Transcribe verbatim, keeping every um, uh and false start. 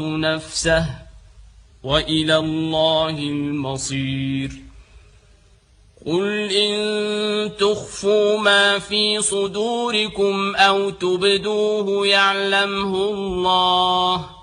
نفسه وإلى الله المصير. قل إن تخفوا ما في صدوركم أو تبدوه يعلمه الله